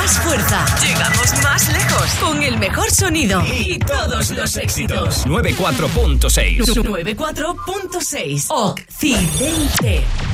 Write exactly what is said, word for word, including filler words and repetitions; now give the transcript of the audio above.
más fuerza. Llegamos más lejos. Con el mejor sonido. Y todos los éxitos. noventa y cuatro punto seis. noventa y cuatro punto seis. Occidente.